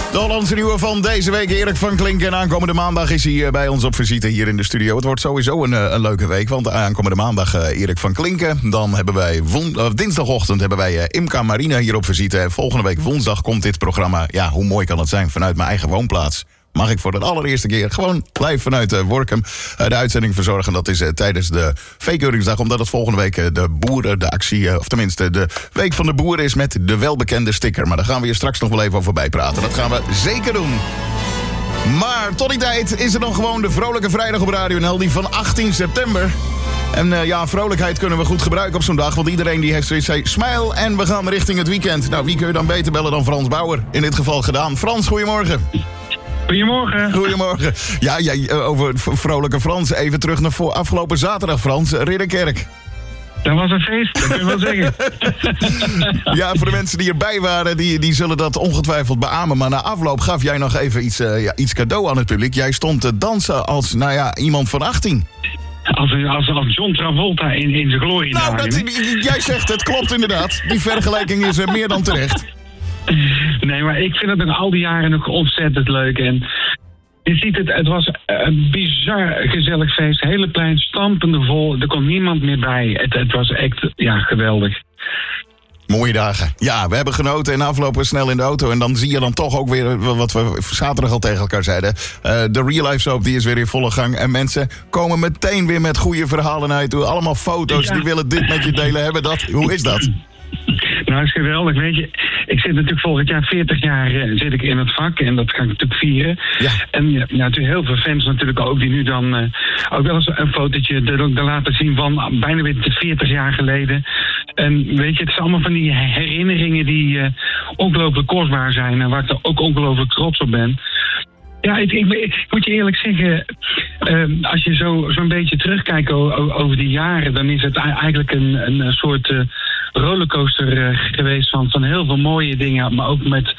De Hollandse nieuwe van deze week, Erik van Klinken. En aankomende maandag is hij bij ons op visite hier in de studio. Het wordt sowieso een leuke week, want aankomende maandag Erik van Klinken. Dan hebben wij dinsdagochtend hebben wij Imca Marina hier op visite. En volgende week woensdag komt dit programma, ja, hoe mooi kan het zijn, vanuit mijn eigen woonplaats. Mag ik voor de allereerste keer gewoon live vanuit Workum de uitzending verzorgen. Dat is tijdens de Veekeuringsdag, omdat het volgende week de boeren, de actie, of tenminste de Week van de Boeren is met de welbekende sticker. Maar daar gaan we hier straks nog wel even over bijpraten. Dat gaan we zeker doen. Maar tot die tijd is er dan gewoon de Vrolijke Vrijdag op Radio NL, die van 18 september. En vrolijkheid kunnen we goed gebruiken op zo'n dag. Want iedereen die heeft zoiets zei, smile en we gaan richting het weekend. Nou, wie kun je dan beter bellen dan Frans Bauer? In dit geval gedaan. Frans, goedemorgen. Goedemorgen. Goedemorgen. Ja, over vrolijke Frans. Even terug naar afgelopen zaterdag, Frans. Ridderkerk. Dat was een feest, dat kun je wel zeggen. Ja, voor de mensen die erbij waren, die zullen dat ongetwijfeld beamen. Maar na afloop gaf jij nog even iets cadeau aan het publiek. Jij stond te dansen als, iemand van 18. Als John Travolta in zijn gloriedagen. Nou, jij zegt het, klopt inderdaad. Die vergelijking is meer dan terecht. Nee, maar ik vind het nog al die jaren nog ontzettend leuk. En je ziet het was een bizar gezellig feest. Hele plein stampende vol. Er kon niemand meer bij. Het was echt, geweldig. Mooie dagen. Ja, we hebben genoten en aflopen snel in de auto. En dan zie je dan toch ook weer wat we zaterdag al tegen elkaar zeiden. De Real Life Soap die is weer in volle gang. En mensen komen meteen weer met goede verhalen uit. Allemaal foto's, die willen dit met je delen hebben. Hoe is dat? Nou, is geweldig. Weet je, ik zit natuurlijk volgend jaar 40 jaar zit ik in het vak. En dat ga ik natuurlijk vieren. Ja. En natuurlijk heel veel fans natuurlijk ook die nu dan ook wel eens een fotootje er laten zien van bijna weer 40 jaar geleden. En weet je, het is allemaal van die herinneringen die ongelooflijk kostbaar zijn. En waar ik er ook ongelooflijk trots op ben. Ja, ik moet je eerlijk zeggen, als je zo'n beetje terugkijkt over die jaren, dan is het eigenlijk een soort rollercoaster geweest van heel veel mooie dingen, maar ook met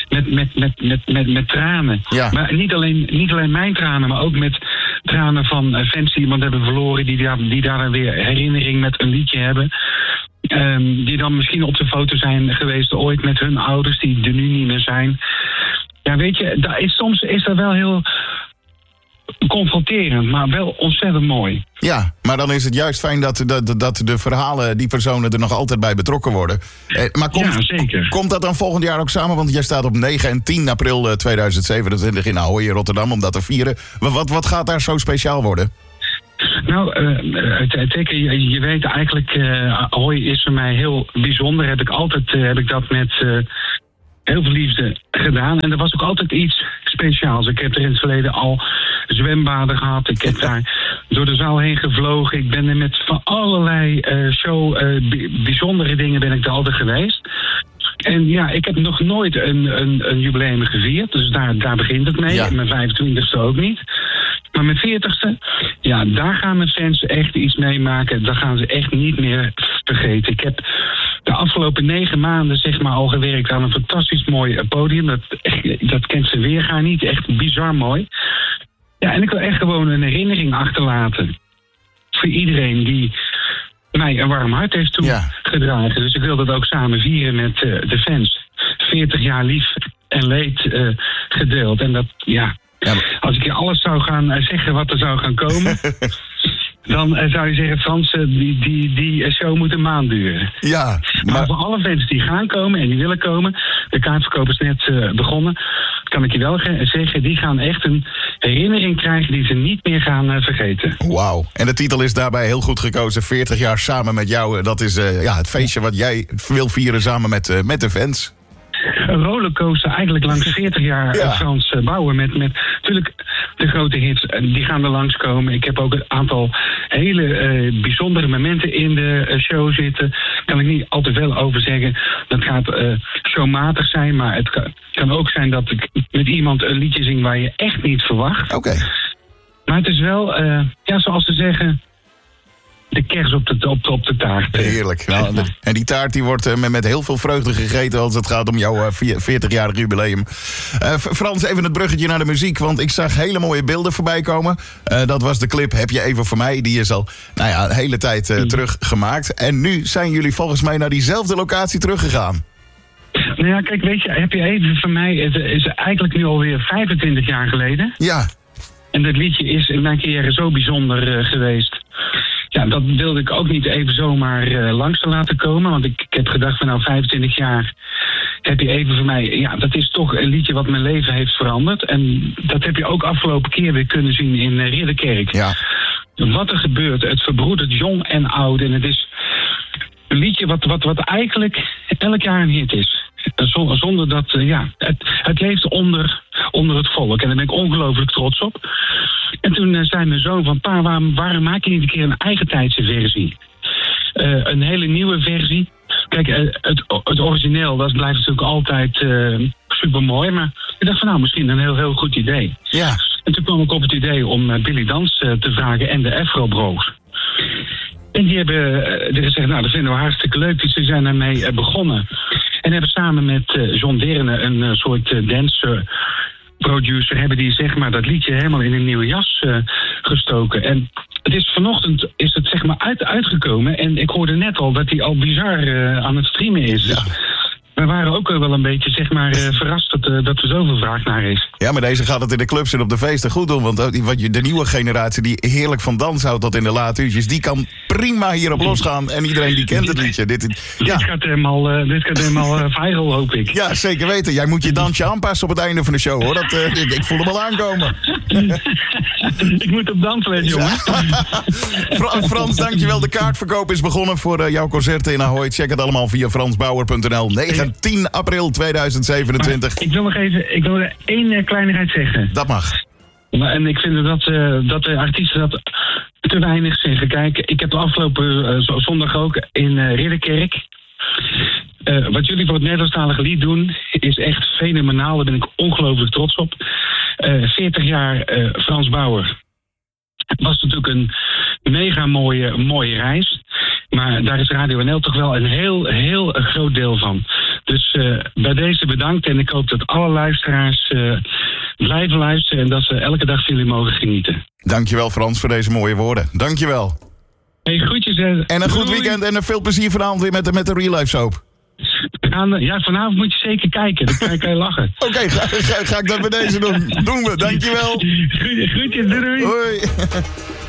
tranen. Ja. Maar niet alleen mijn tranen, maar ook met tranen van fans die iemand hebben verloren, die daar dan weer herinnering met een liedje hebben. Die dan misschien op de foto zijn geweest ooit met hun ouders, die er nu niet meer zijn. Ja, weet je, soms is dat wel heel confronterend, maar wel ontzettend mooi. Ja, maar dan is het juist fijn dat de verhalen, die personen er nog altijd bij betrokken worden. Maar zeker. Komt dat dan volgend jaar ook samen? Want jij staat op 9 en 10 april 2027 in Ahoy in Rotterdam om dat te vieren. Wat gaat daar zo speciaal worden? Nou, je weet eigenlijk, Ahoy is voor mij heel bijzonder. Heb ik dat met heel veel liefde gedaan. En er was ook altijd iets speciaals. Ik heb er in het verleden al zwembaden gehad. Ik heb daar door de zaal heen gevlogen. Ik ben er met van allerlei bijzondere dingen ben ik er altijd geweest. En ja, ik heb nog nooit een jubileum gevierd. Dus daar begint het mee. Ja. Mijn 25e ook niet. Maar mijn 40e, ja, daar gaan mijn fans echt iets meemaken. Dat gaan ze echt niet meer vergeten. Ik heb de afgelopen 9 maanden zeg maar al gewerkt aan een fantastisch mooi podium. Dat kent ze weergaan niet. Echt bizar mooi. Ja, en ik wil echt gewoon een herinnering achterlaten. Voor iedereen die mij een warm hart heeft toegedragen. Dus ik wil dat ook samen vieren met de fans. 40 jaar lief en leed gedeeld. En dat, als ik je alles zou gaan zeggen wat er zou gaan komen, dan zou je zeggen, Frans, die show moet een maand duren. Ja, maar voor alle fans die gaan komen en die willen komen, de kaartverkoop is net begonnen, kan ik je wel zeggen, die gaan echt een herinnering krijgen die ze niet meer gaan vergeten. Wauw. En de titel is daarbij heel goed gekozen, 40 jaar samen met jou. Dat is het feestje wat jij wil vieren samen met de fans. Een rollercoaster eigenlijk langs 40 jaar Frans Bauer. Met natuurlijk de grote hits, die gaan er langskomen. Ik heb ook een aantal hele bijzondere momenten in de show zitten. Daar kan ik niet al te veel over zeggen. Dat gaat showmatig zijn, maar het kan ook zijn dat ik met iemand een liedje zing waar je echt niet verwacht. Oké. Maar het is wel, zoals ze zeggen, de kers op de taart. Heerlijk. Nou, en die taart die wordt met heel veel vreugde gegeten als het gaat om jouw 40-jarig jubileum. Frans, even het bruggetje naar de muziek, want ik zag hele mooie beelden voorbij komen. Dat was de clip Heb je even voor mij? Die is al een hele tijd terug gemaakt. En nu zijn jullie volgens mij naar diezelfde locatie teruggegaan. Nou ja, kijk, weet je, heb je even van mij... Het is eigenlijk nu alweer 25 jaar geleden. Ja. En dat liedje is in mijn carrière zo bijzonder geweest. Ja, dat wilde ik ook niet even zomaar langs te laten komen. Want ik heb gedacht van 25 jaar heb je even van mij... Ja, dat is toch een liedje wat mijn leven heeft veranderd. En dat heb je ook afgelopen keer weer kunnen zien in Ridderkerk. Ja. Wat er gebeurt, het verbroedert jong en oud. En het is een liedje wat eigenlijk elk jaar een hit is. Zonder dat, het leeft onder het volk. En daar ben ik ongelooflijk trots op. En toen zei mijn zoon van, pa, waarom maak je niet een keer een eigentijdse versie? Een hele nieuwe versie. Kijk, het origineel, dat blijft natuurlijk altijd supermooi. Maar ik dacht van, misschien een heel goed idee. Ja. En toen kwam ik op het idee om Billy Dans te vragen en de Afro Bros. En die hebben gezegd, dat vinden we hartstikke leuk. Dus ze zijn daarmee begonnen. En hebben samen met John Deerne, een soort dance producer, hebben die zeg maar dat liedje helemaal in een nieuwe jas gestoken. En het is vanochtend is het zeg maar uitgekomen. En ik hoorde net al dat hij al bizar aan het streamen is. Ja. We waren ook wel een beetje zeg maar verrast dat er zoveel vraag naar is. Ja, maar deze gaat het in de clubs en op de feesten goed doen. Want de nieuwe generatie die heerlijk van dans houdt tot in de late uurtjes... die kan prima hierop losgaan en iedereen die kent het liedje. Dit gaat helemaal viral, hoop ik. Ja, zeker weten. Jij moet je dansje aanpassen op het einde van de show, hoor. Ik voel hem al aankomen. Ik moet op dansles, jongen. Frans, dankjewel. De kaartverkoop is begonnen voor jouw concerten in Ahoy. Check het allemaal via fransbauer.nl. 10 april 2027. Maar ik wil er één kleinigheid zeggen. Dat mag. En ik vind dat de artiesten dat te weinig zeggen. Kijk, ik heb de afgelopen zondag ook in Ridderkerk. Wat jullie voor het Nederlandstalige lied doen, is echt fenomenaal. Daar ben ik ongelooflijk trots op. 40 jaar Frans Bauer. Het was natuurlijk een mega mooie reis. Maar daar is Radio NL toch wel een heel groot deel van. Dus bij deze bedankt. En ik hoop dat alle luisteraars blijven luisteren. En dat ze elke dag van jullie mogen genieten. Dankjewel Frans voor deze mooie woorden. Dankjewel. Hey, groetjes. En een goed weekend en veel plezier vanavond weer met de Real Life Soap. Vanavond moet je zeker kijken. Dan kan je lachen. Oké, ga ik dat bij deze doen. Doen we. Dankjewel. Groetjes, doei. Hoi.